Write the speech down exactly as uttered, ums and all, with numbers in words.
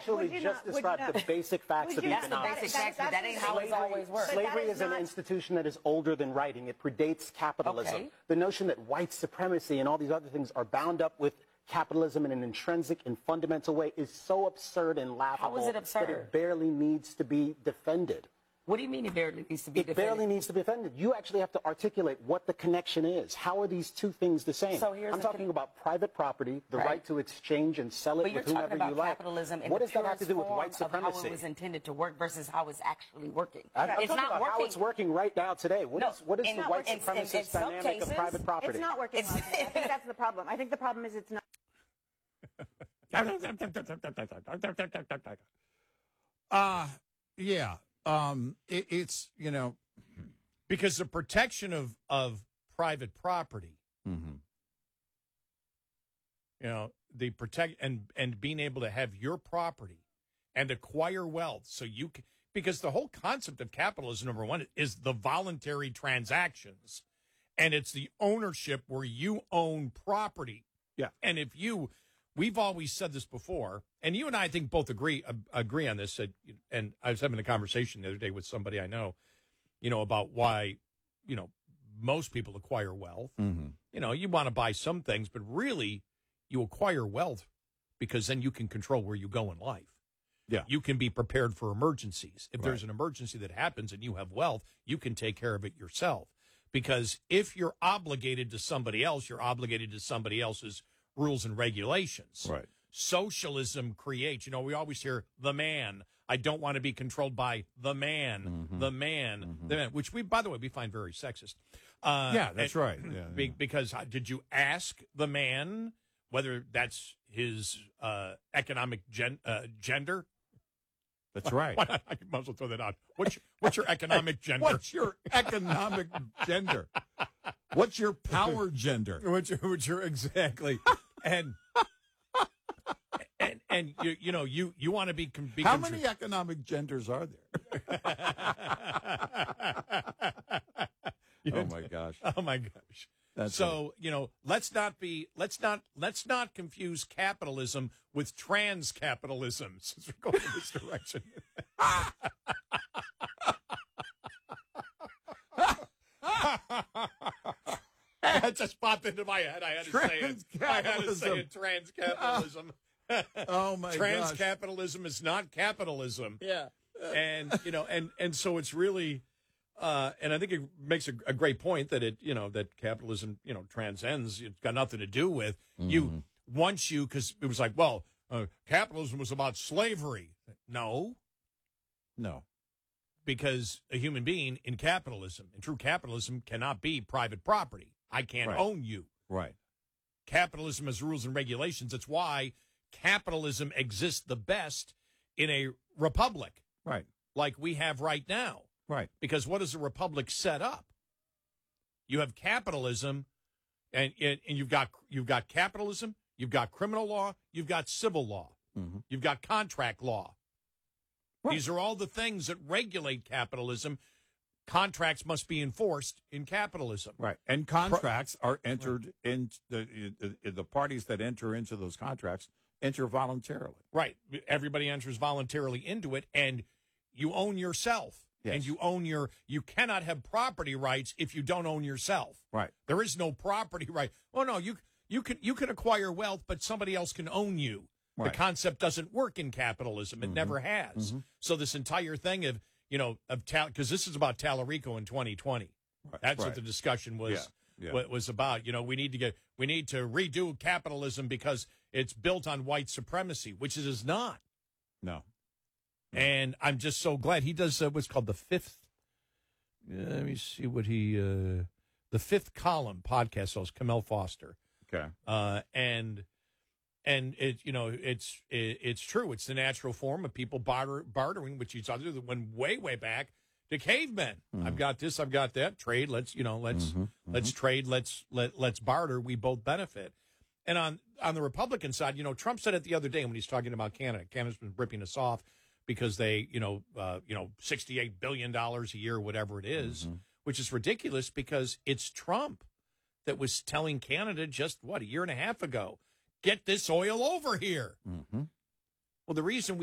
actually you just not- would described you the not- basic facts would of you not- economics. basic that- facts, but that's that ain't just- how it's slavery- always worked. but that Slavery is an not- institution that is older than writing. It predates capitalism. Okay. The notion that white supremacy and all these other things are bound up with capitalism in an intrinsic and fundamental way is so absurd and laughable How is it absurd? that it barely needs to be defended. What do you mean it barely needs to be It defended? barely needs to be defended. You actually have to articulate what the connection is. How are these two things the same? So here's I'm the talking con- about private property, the Right. right to exchange and sell it But you're with whomever talking about you like. capitalism in What the does that have to purest do with form white of supremacy? how it was intended to work versus how it's actually working. I'm, I'm it's talking not about working. how it's working right now today. What No, is, what is in- the white in- in- supremacist in some dynamic cases, of private property? It's not working. It's- well. I think that's the problem. I think the problem is it's not. Uh, yeah. Um, it, it's, you know, Because the protection of, of private property, mm-hmm. you know, the protect and, and being able to have your property and acquire wealth so you can, because the whole concept of capitalism, number one, is the voluntary transactions. And it's the ownership where you own property. Yeah. And if you, we've always said this before, and you and I, I think both agree uh, agree on this. Uh, and I was having a conversation the other day with somebody I know, you know, about why, you know, most people acquire wealth. Mm-hmm. You know, you want to buy some things, but really you acquire wealth because then you can control where you go in life. Yeah. You can be prepared for emergencies. If Right. there's an emergency that happens and you have wealth, you can take care of it yourself. Because if you're obligated to somebody else, you're obligated to somebody else's rules and regulations. Right. Socialism creates, you know, we always hear the man. I don't want to be controlled by the man, Mm-hmm. the man, mm-hmm. the man, which we, by the way, we find very sexist. Uh, Yeah, that's and- right. Yeah, be- yeah. Because uh, did you ask the man whether that's his uh, economic gen- uh, gender? That's right. Why not? I might as well throw that out. What's your, what's your economic gender? What's your economic gender? What's your power gender? What's your, what's your exactly? And and and you you know you you want to be, com- be How contr- many economic genders are there? Oh my gosh. Oh my gosh. That's so, you know, let's not be let's not let's not confuse capitalism with trans capitalism since we're going in this direction. That just popped into my head. I had to say it. I had to say it. Trans capitalism. Oh my Trans gosh. capitalism is not capitalism. Yeah. And you know, and and so it's really, uh, and I think it makes a, a great point that it, you know, that capitalism, you know, transcends. It's got nothing to do with you. Once you, because it was like, well, uh, capitalism was about slavery. No, No. because a human being in capitalism, in true capitalism, cannot be private property. I can't Right. own you. Right. Capitalism has rules and regulations. That's why capitalism exists the best in a republic Right. like we have right now. Right. Because what does a republic set up? You have capitalism, and and, and you've got you've got capitalism, you've got criminal law, you've got civil law, Mm-hmm. you've got contract law. Right. These are all the things that regulate capitalism. Contracts must be enforced in capitalism. Right. And contracts are entered in the, the the parties that enter into those contracts enter voluntarily. Right. Everybody enters voluntarily into it, and you own yourself. Yes. And you own your, you cannot have property rights if you don't own yourself. Right. There is no property right. Oh no, you you can you can acquire wealth, but somebody else can own you. Right. The concept doesn't work in capitalism. It Mm-hmm. never has. Mm-hmm. So this entire thing of, you know, of tal because this is about Tallarico in twenty twenty. Right. That's Right. what the discussion was Yeah. Yeah. wa- was about. You know, we need to get we need to redo capitalism because it's built on white supremacy, which it is not. No. And I'm just so glad he does uh, what's called the fifth. Uh, let me see what he uh, the fifth column podcast host, Kamel Foster, Okay. uh, and and it you know it's it, it's true. It's the natural form of people barter, bartering with each other that went way way back to cavemen. Mm-hmm. I've got this, I've got that. Trade. Let's you know let's Mhm, mm-hmm. let's trade. Let's let let's barter. We both benefit. And on on the Republican side, you know, Trump said it the other day when he's talking about Canada. Canada's been ripping us off because they, you know, uh, you know, sixty-eight billion dollars a year, whatever it is, Mm-hmm. which is ridiculous because it's Trump that was telling Canada just, what, a year and a half ago, get this oil over here. Mm-hmm. Well, the reason we